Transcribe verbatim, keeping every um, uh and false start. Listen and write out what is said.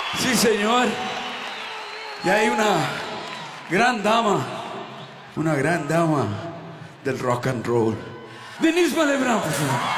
Sí, señor. Y hay una gran dama, una gran dama del rock and roll. Denise Malebrán, por favor.